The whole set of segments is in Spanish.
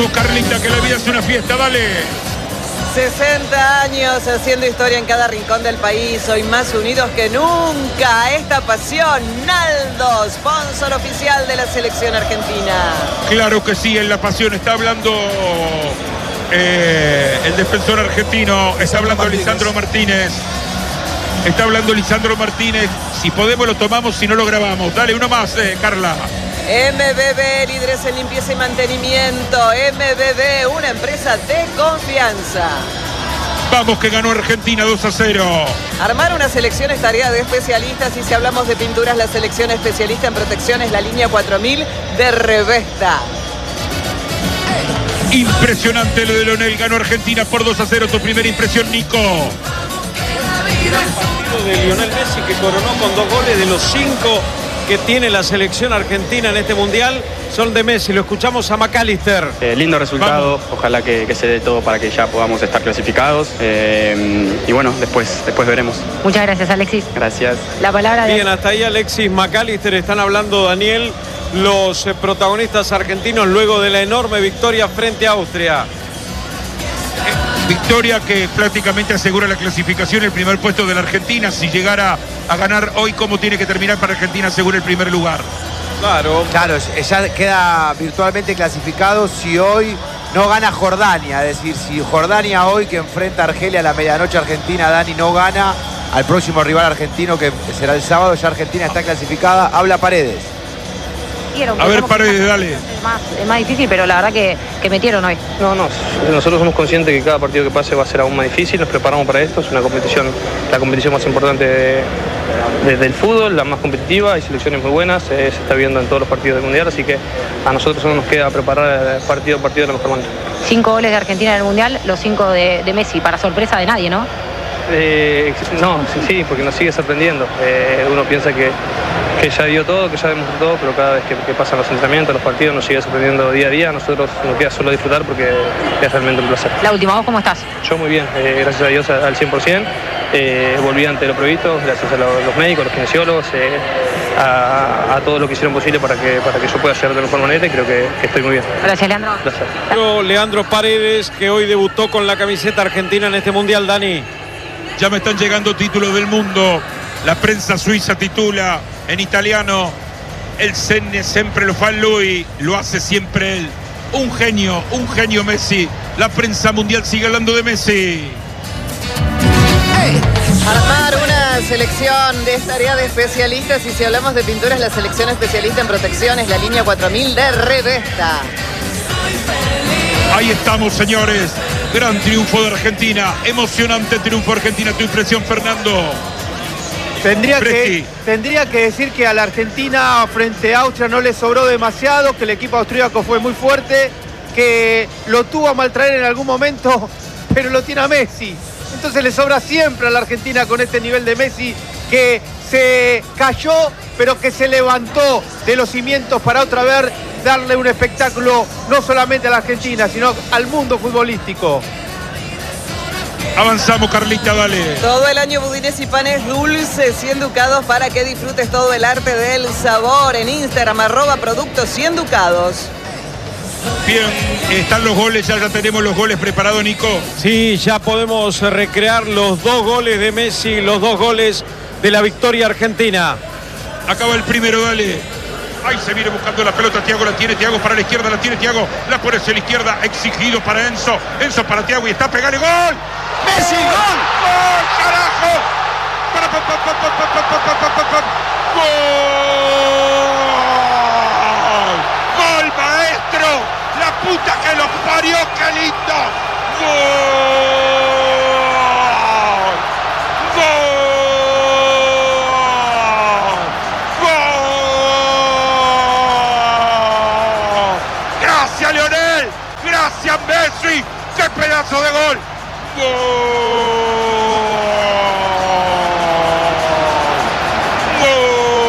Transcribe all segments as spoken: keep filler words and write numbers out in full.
Carlita, que la vida es una fiesta, dale. sesenta años haciendo historia en cada rincón del país, hoy más unidos que nunca. Esta pasión, Naldo, sponsor oficial de la selección argentina. Claro que sí, en la pasión está hablando eh, el defensor argentino, está hablando Martínez. Lisandro Martínez. Está hablando Lisandro Martínez. Si podemos lo tomamos, si no lo grabamos. Dale, uno más, eh, Carla. M B B, líderes en limpieza y mantenimiento. M B B, una empresa de confianza. Vamos, que ganó Argentina dos a cero. Armar una selección es tarea de especialistas, y si hablamos de pinturas, la selección especialista en protección es la línea cuatro mil de Revesta. Impresionante lo de Leonel, ganó Argentina por dos a cero. Tu primera impresión, Nico. Gran partido de Lionel Messi, que coronó con dos goles de los cinco que tiene la selección argentina en este mundial. Son de Messi. Lo escuchamos a McAllister. Eh, lindo resultado. Vamos. Ojalá que, que se dé todo para que ya podamos estar clasificados. Eh, y bueno, después, después veremos. Muchas gracias, Alexis. Gracias. La palabra de... Bien, hasta ahí Alexis McAllister. Están hablando, Daniel, los eh, protagonistas argentinos luego de la enorme victoria frente a Austria. Victoria que prácticamente asegura la clasificación, el primer puesto de la Argentina. Si llegara a ganar hoy, ¿cómo tiene que terminar para Argentina asegura el primer lugar? Claro. Claro, ya queda virtualmente clasificado si hoy no gana Jordania. Es decir, si Jordania hoy, que enfrenta a Argelia a la medianoche argentina, Dani, no gana al próximo rival argentino, que será el sábado, ya Argentina está clasificada. Habla Paredes. A ver, Paredes, dale. Es más, es más difícil, pero la verdad que, que metieron hoy. No, no, nosotros somos conscientes que cada partido que pase va a ser aún más difícil. Nos preparamos para esto. Es una competición, la competición más importante de, de, del fútbol, la más competitiva. Hay selecciones muy buenas, eh, se está viendo en todos los partidos del Mundial, así que a nosotros solo nos queda preparar partido a partido de la mejor manera. Cinco goles de Argentina en el Mundial, los cinco de, de Messi, para sorpresa de nadie, ¿no? Eh, no, sí, sí, porque nos sigue sorprendiendo. Eh, uno piensa que, que ya dio todo, que ya demostró todo, pero cada vez que, que pasan los entrenamientos, los partidos, nos sigue sorprendiendo día a día. A nosotros nos queda solo disfrutar porque es realmente un placer. La última, ¿vos cómo estás? Yo muy bien, eh, gracias a Dios al cien por ciento. Eh, volví ante lo previsto, gracias a los, los médicos, los kinesiólogos, eh, a, a todo lo que hicieron posible para que, para que yo pueda llegar de la mejor manera, y creo que, que estoy muy bien. Gracias, Leandro. Gracias. Leandro Paredes, que hoy debutó con la camiseta argentina en este mundial, Dani. Ya me están llegando títulos del mundo. La prensa suiza titula en italiano: el Senne sempre lo fa lui, lo hace siempre él. Un genio, un genio Messi. La prensa mundial sigue hablando de Messi. Armar una selección de tarea de especialistas, y si hablamos de pinturas, la selección especialista en protección es la línea cuatro mil de Revesta. Ahí estamos, señores. Gran triunfo de Argentina. Emocionante triunfo Argentina. Tu impresión, Fernando. Tendría que, tendría que decir que a la Argentina frente a Austria no le sobró demasiado, que el equipo austríaco fue muy fuerte, que lo tuvo a maltraer en algún momento, pero lo tiene a Messi. Entonces le sobra siempre a la Argentina con este nivel de Messi, que se cayó, pero que se levantó de los cimientos para otra vez darle un espectáculo no solamente a la Argentina, sino al mundo futbolístico. Avanzamos, Carlita, dale. Todo el año budines y panes dulces Cien Ducados, para que disfrutes todo el arte del sabor. En Instagram, arroba productos Cien Ducados. Bien, están los goles, ya, ya tenemos los goles preparados, Nico. Sí, ya podemos recrear los dos goles de Messi, los dos goles de la victoria argentina. Acaba el primero, dale. Ahí se viene buscando la pelota, Thiago la tiene, Thiago para la izquierda, la tiene Thiago, la pone hacia la izquierda, exigido para Enzo, Enzo para Thiago y está pegando gol. ¡Messi, gol! ¡Gol, carajo! Para, pa, pa, pa, pa, pa, pa, pa, pa, pa, pa. ¡Gol! ¡Gol, maestro! ¡La puta que los parió! ¡Qué lindo! ¡Gol! Gracias, Messi. ¡Qué pedazo de gol! ¡Gol! ¡Gol!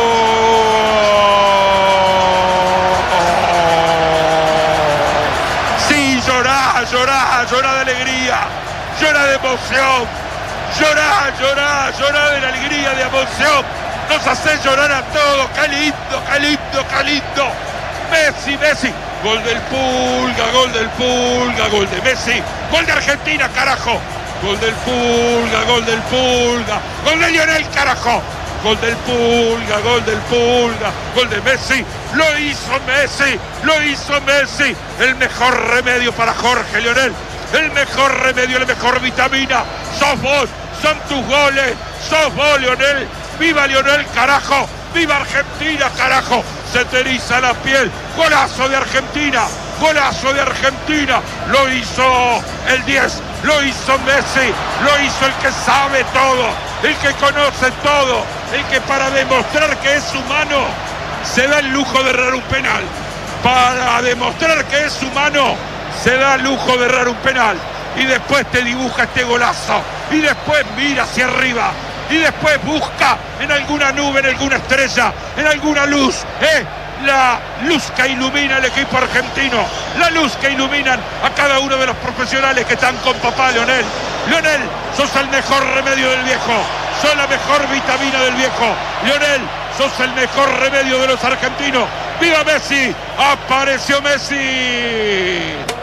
Sí, llorá, llorá, llorá de alegría, llorá de emoción, llorá, llorá, llorá de la alegría, de emoción. Nos hace llorar a todos. ¡Qué lindo, qué lindo, qué lindo! Messi, Messi. Gol del Pulga, gol del Pulga, gol de Messi, gol de Argentina, carajo. Gol del Pulga, gol del Pulga, gol de Lionel, carajo. Gol del Pulga, gol del Pulga, gol de Messi. Lo hizo Messi, lo hizo Messi. El mejor remedio para Jorge Lionel. El mejor remedio, la mejor vitamina. Sos vos, son tus goles. Sos vos, Lionel. ¡Viva Lionel, carajo! ¡Viva Argentina, carajo! Se te eriza la piel. Golazo de Argentina. Golazo de Argentina. Lo hizo el diez. Lo hizo Messi. Lo hizo el que sabe todo. El que conoce todo. El que para demostrar que es humano se da el lujo de errar un penal. Para demostrar que es humano se da el lujo de errar un penal. Y después te dibuja este golazo. Y después mira hacia arriba. Y después busca en alguna nube, en alguna estrella, en alguna luz, ¿eh? La luz que ilumina al equipo argentino, la luz que iluminan a cada uno de los profesionales que están con papá Lionel. Lionel, sos el mejor remedio del viejo, sos la mejor vitamina del viejo. Lionel, sos el mejor remedio de los argentinos. ¡Viva Messi! ¡Apareció Messi!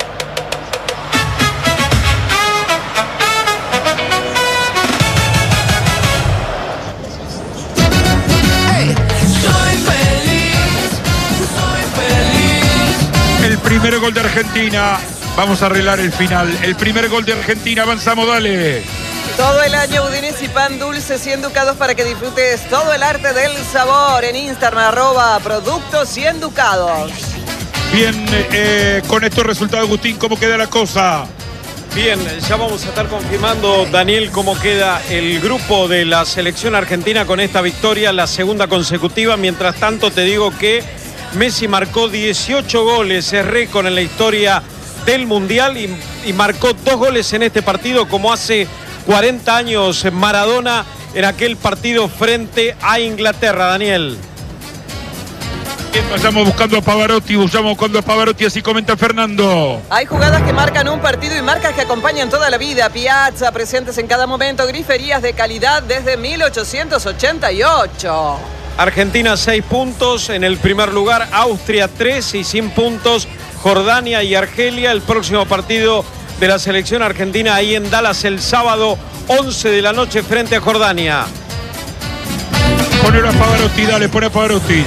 El primer gol de Argentina. Vamos a arreglar el final. El primer gol de Argentina. Avanzamos, dale. Todo el año budines y pan dulce cien ducados para que disfrutes todo el arte del sabor. En Instagram, arroba productos cien ducados. Bien, eh, con estos resultados, Agustín, ¿cómo queda la cosa? Bien, ya vamos a estar confirmando, Daniel, cómo queda el grupo de la selección argentina con esta victoria, la segunda consecutiva. Mientras tanto, te digo que Messi marcó dieciocho goles, es récord en la historia del Mundial y, y marcó dos goles en este partido, como hace cuarenta años Maradona en aquel partido frente a Inglaterra, Daniel. Bien, vayamos buscando a Pavarotti, vayamos buscando a Pavarotti, así comenta Fernando. Hay jugadas que marcan un partido y marcas que acompañan toda la vida. Piazza, presentes en cada momento, griferías de calidad desde mil ochocientos ochenta y ocho. Argentina seis puntos, en el primer lugar Austria tres y sin puntos Jordania y Argelia. El próximo partido de la selección argentina ahí en Dallas el sábado once de la noche frente a Jordania. Poner a Pavarotti, dale, pone a Pavarotti.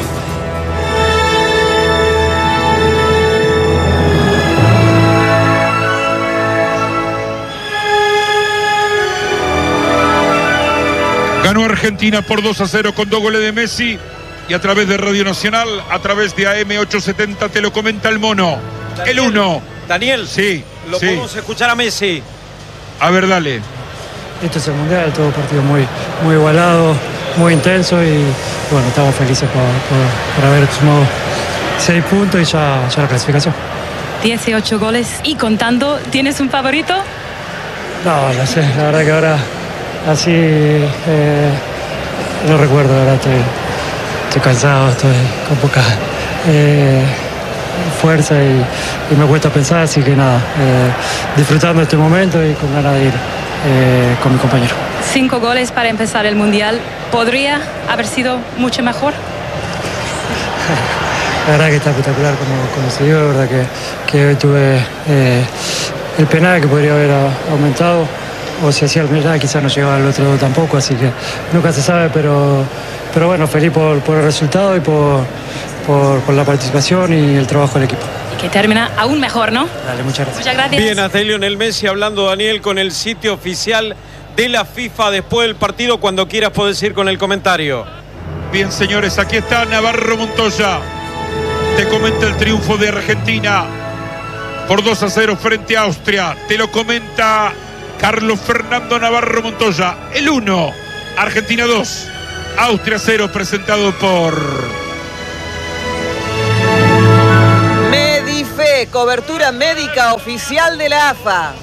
Ganó Argentina por dos a cero con dos goles de Messi. Y a través de Radio Nacional, a través de A M ochocientos setenta, te lo comenta el mono. Daniel, el uno. Daniel, sí, lo sí. podemos escuchar a Messi. A ver, dale. Este es el Mundial, todo partido muy, muy igualado, muy intenso y bueno, estamos felices por, por, por haber sumado seis puntos y ya, ya la clasificación. dieciocho goles y contando, ¿tienes un favorito? No, no sé, la verdad que ahora así eh, no recuerdo, la verdad estoy, estoy cansado, estoy con poca eh, fuerza y, y me cuesta pensar, así que nada, eh, disfrutando este momento y con ganas de ir eh, con mi compañero. Cinco goles para empezar el Mundial, ¿podría haber sido mucho mejor? La verdad que está espectacular como, como se dio, la verdad que, que hoy tuve eh, el penal que podría haber aumentado. O si hacía el penal quizás no llegaba al otro tampoco, así que nunca se sabe, pero, pero bueno, feliz por, por el resultado y por, por, por la participación y el trabajo del equipo. Y que termina aún mejor, ¿no? Dale, muchas gracias. Muchas gracias. Bien, hasta Lionel Messi hablando, Daniel, con el sitio oficial de la FIFA después del partido. Cuando quieras podés ir con el comentario. Bien, señores, aquí está Navarro Montoya. Te comenta el triunfo de Argentina por dos a cero frente a Austria. Te lo comenta Carlos Fernando Navarro Montoya. El uno, Argentina dos, Austria cero, presentado por Medife, cobertura médica oficial de la A F A.